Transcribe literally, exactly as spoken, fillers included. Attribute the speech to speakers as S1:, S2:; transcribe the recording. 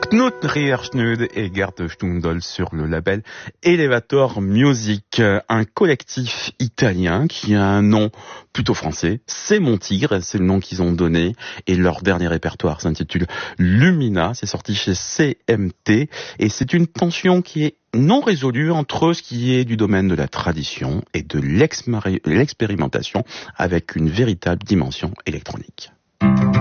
S1: Knut Riersnud et Gerd Stundl sur le label Elevator Music, un collectif italien qui a un nom plutôt français. C'est Mon Tigre, c'est le nom qu'ils ont donné, et leur dernier répertoire s'intitule Lumina, c'est sorti chez C M T, et c'est une tension qui est non résolue entre ce qui est du domaine de la tradition et de l'expérimentation avec une véritable dimension électronique.